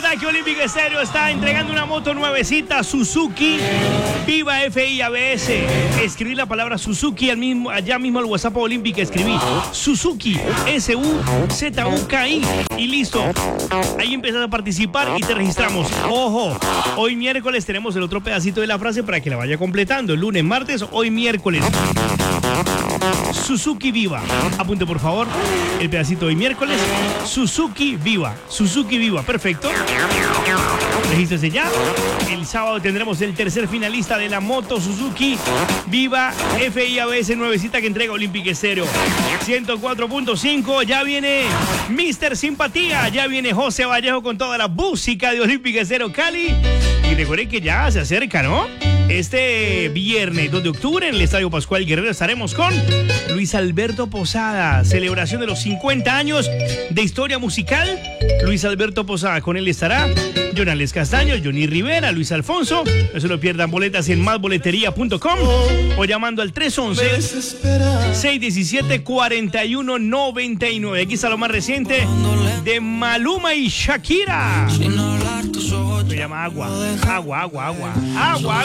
Recuerda que Olímpica Estéreo está entregando una moto nuevecita Suzuki Viva FI ABS. Escribí la palabra Suzuki allá mismo al WhatsApp Olímpica. Escribí Suzuki SUZUKI y listo. Ahí empiezas a participar y te registramos. Ojo, hoy miércoles tenemos el otro pedacito de la frase para que la vaya completando. El lunes, martes, hoy miércoles. Suzuki Viva. Apunte por favor el pedacito de hoy miércoles. Suzuki Viva. Suzuki Viva. Perfecto. Regístrese ya. El sábado tendremos el tercer finalista de la moto Suzuki Viva FIABS nuevecita que entrega Olímpica Estéreo 104.5. Ya viene Mr. Simpatía. Ya viene José Vallejo con toda la música de Olímpica Estéreo Cali. Y recuerden que ya se acerca, ¿no? Este viernes 2 de octubre en el Estadio Pascual Guerrero estaremos con Luis Alberto Posada. Celebración de los 50 años de historia musical. Luis Alberto Posada. Con él estará Jonales Castaño, Johnny Rivera, Luis Alfonso. No se lo pierdan, boletas en másboletería.com o llamando al 311-617-4199. Aquí está lo más reciente de Maluma y Shakira. Se llama Agua. Agua.